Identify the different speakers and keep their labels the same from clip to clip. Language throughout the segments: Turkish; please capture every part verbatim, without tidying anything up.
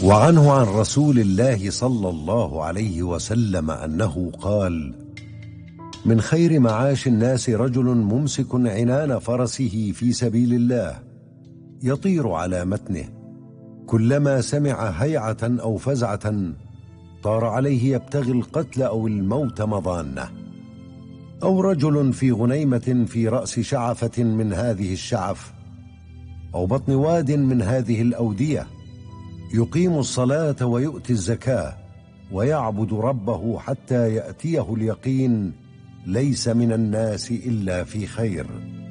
Speaker 1: وعنه عن رسول الله صلى الله عليه وسلم أنه قال: من خير معاش الناس رجل ممسك عنان فرسه في سبيل الله يطير على متنه، كلما سمع هيعة أو فزعة طار عليه يبتغي القتل أو الموت مضانة. أو رجل في غنيمة في رأس شعفة من هذه الشعف أو بطن واد من هذه الأودية، يقيم الصلاة ويؤتي الزكاة ويعبد ربه حتى يأتيه اليقين، ليس من الناس إلا في خير.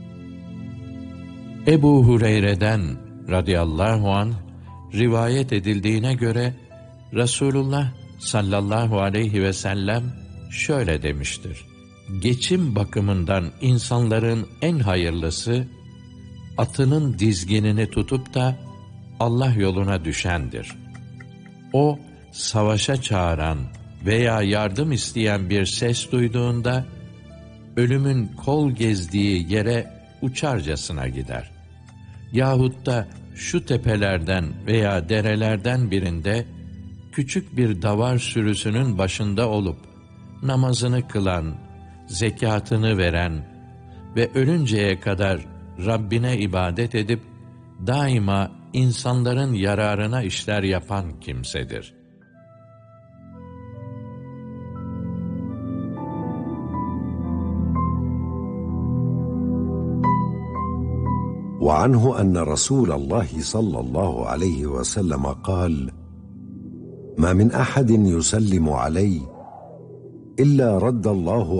Speaker 2: Ebu Hureyre'den radıyallahu anh rivayet edildiğine göre Resulullah sallallahu aleyhi ve sellem şöyle demiştir: geçim bakımından insanların en hayırlısı, atının dizginini tutup da Allah yoluna düşendir. O, savaşa çağıran veya yardım isteyen bir ses duyduğunda, ölümün kol gezdiği yere uçarcasına gider. Yahut da şu tepelerden veya derelerden birinde, küçük bir davar sürüsünün başında olup, namazını kılan, zekatını veren ve ölünceye kadar Rabbine ibadet edip, daima insanların yararına işler yapan kimsedir.
Speaker 1: وعنه أن رسول الله صلى الله عليه وسلم قال: ما من أحد يسلم علي إلا رد الله